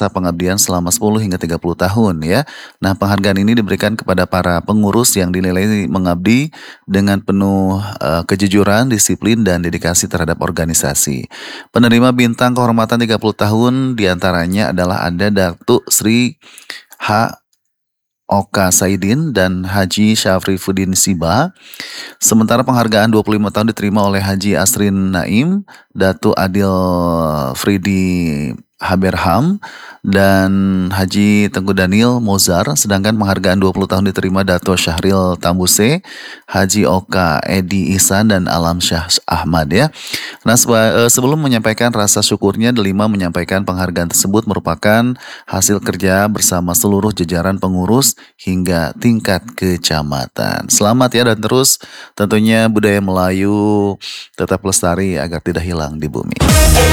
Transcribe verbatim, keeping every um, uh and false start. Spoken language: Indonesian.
jasa pengabdian selama sepuluh hingga tiga puluh tahun ya. Nah, penghargaan ini diberikan kepada para pengurus yang dinilai mengabdi dengan penuh eh, kejujuran, disiplin, dan dedikasi terhadap organisasi. Penerima bintang kehormatan tiga puluh tahun diantaranya adalah ada Datuk Sri H. Oka Saidin dan Haji Syafrifuddin Siba. Sementara penghargaan dua puluh lima tahun diterima oleh Haji Asrin Naim, Datu Adil Fridi Haberham, dan Haji Tengku Daniel Mozar. Sedangkan penghargaan dua puluh tahun diterima Dato Syahril Tambuse, Haji Oka Edi Ihsan, dan Alam Syah Ahmad ya. Nah, seba- eh, sebelum menyampaikan rasa syukurnya, Delima menyampaikan penghargaan tersebut merupakan hasil kerja bersama seluruh jajaran pengurus hingga tingkat kecamatan. Selamat ya, dan terus tentunya budaya Melayu tetap lestari agar tidak hilang di bumi.